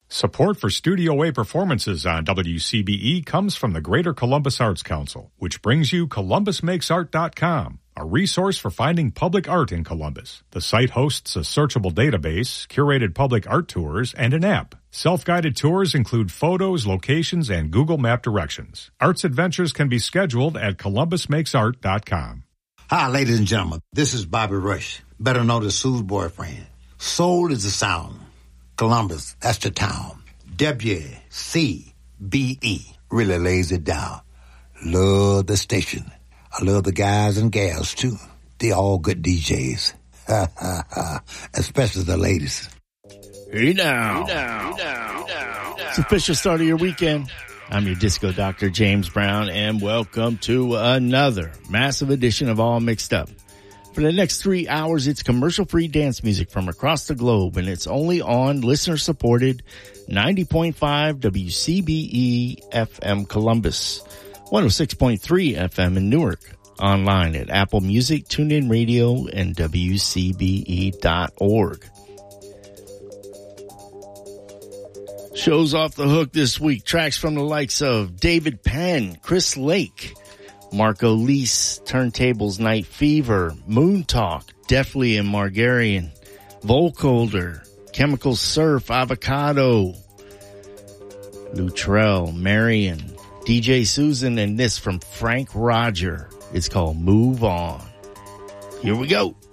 Support for Studio A performances on WCBE comes from the Greater Columbus Arts Council, which brings you ColumbusMakesArt.com, a resource for finding public art in Columbus. The site hosts a searchable database, curated public art tours, and an app. Self-guided tours include photos, locations, and Google Map directions. Arts adventures can be scheduled at ColumbusMakesArt.com. Hi, ladies and gentlemen. This is Bobby Rush, better known as Sue's boyfriend. Soul is the sound. Columbus, that's the town. WCBE really lays it down. Love the station. I love the guys and gals, too. They all good DJs. Especially the ladies. Hey now. It's the official start of your weekend. I'm your disco doctor, James Brown, and welcome to another massive edition of All Mixed Up. For the next 3 hours, it's commercial-free dance music from across the globe, and it's only on listener-supported 90.5 WCBE FM Columbus, 106.3 FM in Newark, online at Apple Music, TuneIn Radio, and WCBE.org. Shows off the hook this week. Tracks from the likes of David Penn, Chris Lake, Marco Leese, Turntables Night Fever, Moon Talk, Deftly and Margarian, Volcolder, Chemical Surf, Avocado, Luttrell, Marion, DJ Susan, and this from Frank Roger. It's called Move On. Here we go.